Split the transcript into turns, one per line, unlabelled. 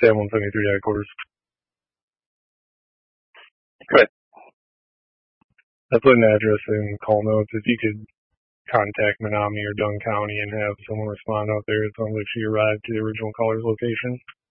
Sam 173 headquarters.
Good.
I put an address in call notes. If you could contact Menominee or Dunn County and have someone respond out there, it sounds like she arrived to the original caller's location.